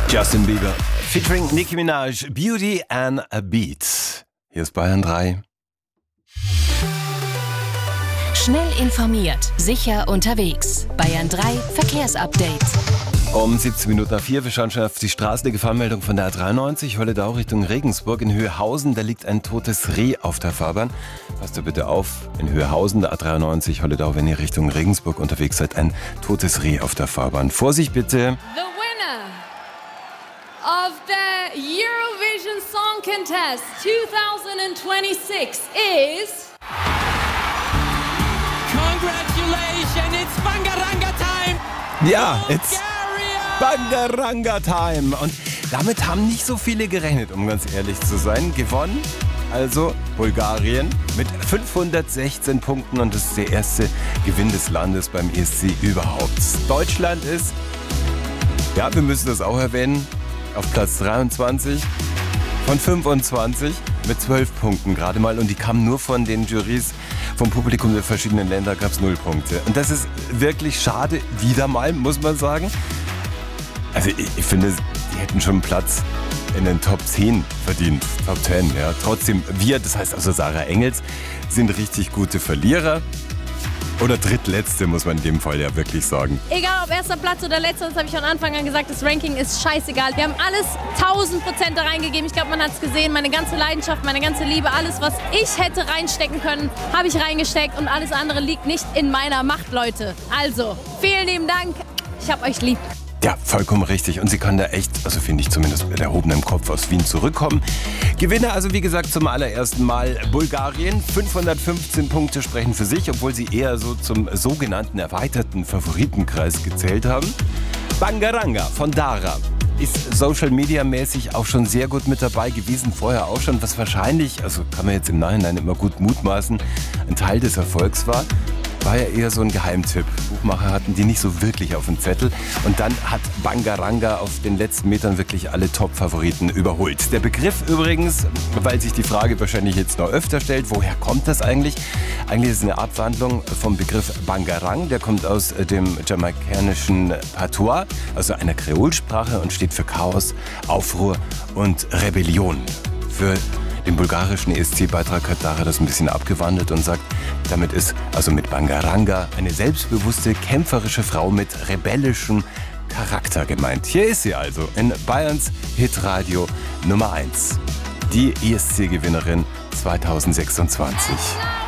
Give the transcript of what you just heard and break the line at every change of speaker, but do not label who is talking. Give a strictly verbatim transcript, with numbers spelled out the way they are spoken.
Justin Bieber featuring Nicki Minaj, Beauty and a Beat. Hier ist Bayern drei.
Schnell informiert, sicher unterwegs. Bayern drei Verkehrsupdate.
Um siebzehn Minuten nach vier, wir schauen schon auf die Straße. Die Gefahrenmeldung von der A dreiundneunzig, Holledau Richtung Regensburg. In Höhausen, da liegt ein totes Reh auf der Fahrbahn. Passt da bitte auf, in Höhausen, der A dreiundneunzig, Holledau, wenn ihr Richtung Regensburg unterwegs seid, ein totes Reh auf der Fahrbahn. Vorsicht bitte.
The winner of the Eurovision Song Contest twenty twenty-six is...
Congratulations, it's Bangaranga time!
Ja, it's Bangaranga time. Und damit haben nicht so viele gerechnet, um ganz ehrlich zu sein. Gewonnen, also Bulgarien mit fünfhundertsechzehn Punkten und das ist der erste Gewinn des Landes beim E S C überhaupt. Deutschland ist, ja, wir müssen das auch erwähnen, auf Platz dreiundzwanzig von fünfundzwanzig mit zwölf Punkten gerade mal und die kamen nur von den Jurys vom Publikum der verschiedenen Länder, gab es null Punkte. Und das ist wirklich schade, wieder mal, muss man sagen. Also ich, ich finde, die hätten schon einen Platz in den Top zehn verdient, Top zehn, ja. Trotzdem, wir, das heißt also Sarah Engels, sind richtig gute Verlierer. Oder Drittletzte, muss man in dem Fall ja wirklich sagen.
Egal ob erster Platz oder letzter, das habe ich von Anfang an gesagt, das Ranking ist scheißegal. Wir haben alles tausend Prozent da reingegeben. Ich glaube, man hat es gesehen, meine ganze Leidenschaft, meine ganze Liebe, alles, was ich hätte reinstecken können, habe ich reingesteckt und alles andere liegt nicht in meiner Macht, Leute. Also, vielen lieben Dank, ich hab euch lieb.
Ja, vollkommen richtig. Und sie kann da echt, also finde ich zumindest mit erhobenem Kopf aus Wien zurückkommen. Gewinner also wie gesagt zum allerersten Mal Bulgarien. fünfhundertfünfzehn Punkte sprechen für sich, obwohl sie eher so zum sogenannten erweiterten Favoritenkreis gezählt haben. Bangaranga von Dara ist Social-Media-mäßig auch schon sehr gut mit dabei gewesen, vorher auch schon, was wahrscheinlich, also kann man jetzt im Nachhinein immer gut mutmaßen, ein Teil des Erfolgs war. War ja eher so ein Geheimtipp. Buchmacher hatten die nicht so wirklich auf dem Zettel. Und dann hat Bangaranga auf den letzten Metern wirklich alle Top-Favoriten überholt. Der Begriff übrigens, weil sich die Frage wahrscheinlich jetzt noch öfter stellt, woher kommt das eigentlich? Eigentlich ist es eine Abwandlung vom Begriff Bangarang. Der kommt aus dem jamaikanischen Patois, also einer Kreolsprache und steht für Chaos, Aufruhr und Rebellion. Für den bulgarischen E S C-Beitrag hat Dara das ein bisschen abgewandelt und sagt, damit ist also mit Bangaranga eine selbstbewusste, kämpferische Frau mit rebellischem Charakter gemeint. Hier ist sie also in Bayerns Hitradio Nummer eins. Die E S C-Gewinnerin zwanzig sechsundzwanzig.